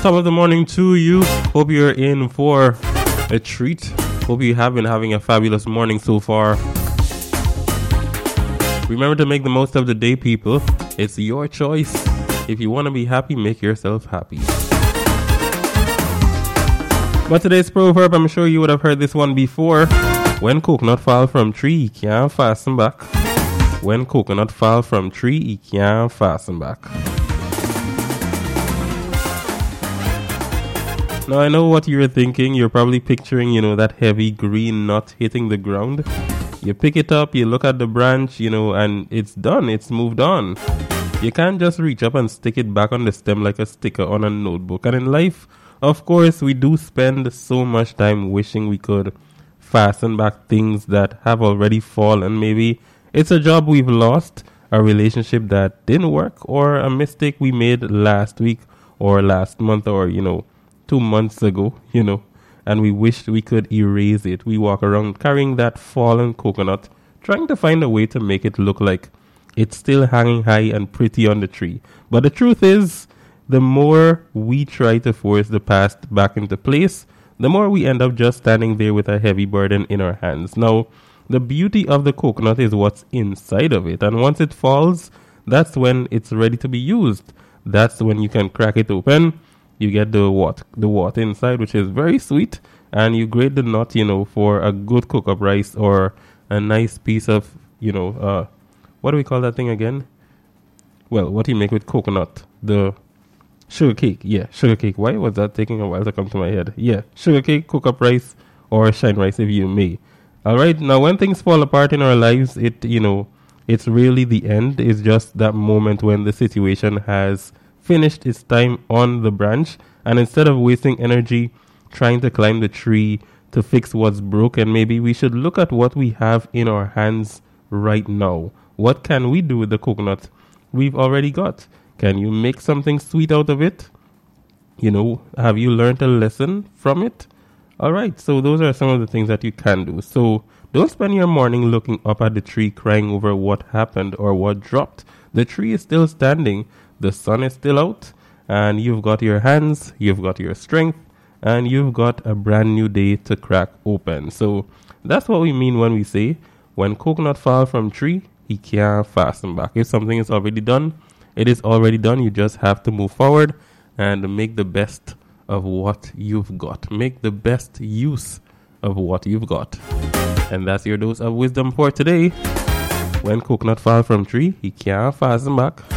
Top of the morning to you. Hope you're in for a treat. Hope you have been having a fabulous morning so far. Remember to make the most of the day, people. It's your choice. If you want to be happy, make yourself happy. But today's proverb, I'm sure you would have heard this one before. When coconut fall from tree, he can't fasten back. When coconut fall from tree, he can't fasten back. Now, I know what you're thinking. You're probably picturing, that heavy green nut hitting the ground. You pick it up, you look at the branch, and it's done. It's moved on. You can't just reach up and stick it back on the stem like a sticker on a notebook. And in life, of course, we do spend so much time wishing we could fasten back things that have already fallen. Maybe it's a job we've lost, a relationship that didn't work, or a mistake we made last week or last month or, 2 months ago, and we wished we could erase it. We walk around carrying that fallen coconut, trying to find a way to make it look like it's still hanging high and pretty on the tree. But the truth is, the more we try to force the past back into place, the more we end up just standing there with a heavy burden in our hands. Now, the beauty of the coconut is what's inside of it. And once it falls, that's when it's ready to be used. That's when you can crack it open. You get the water inside, which is very sweet, and you grate the nut, for a good cook-up rice or a nice piece of, what do we call that thing again? Well, what do you make with coconut? The sugar cake. Yeah, sugar cake. Why was that taking a while to come to my head? Yeah, sugar cake, cook-up rice, or shine rice if you may. All right, now when things fall apart in our lives, it's really the end. It's just that moment when the situation has finished its time on the branch, and instead of wasting energy trying to climb the tree to fix what's broken, maybe we should look at what we have in our hands right now. What can we do with the coconut we've already got? Can you make something sweet out of it? Have you learned a lesson from it? All right, so those are some of the things that you can do. So don't spend your morning looking up at the tree crying over what happened or what dropped. The tree is still standing. The sun is still out, and you've got your hands, you've got your strength, and you've got a brand new day to crack open. So that's what we mean when we say, when coconut fall from tree, he can't fasten back. If something is already done, it is already done. You just have to move forward and make the best of what you've got. Make the best use of what you've got. And that's your dose of wisdom for today. When coconut fall from tree, he can't fasten back.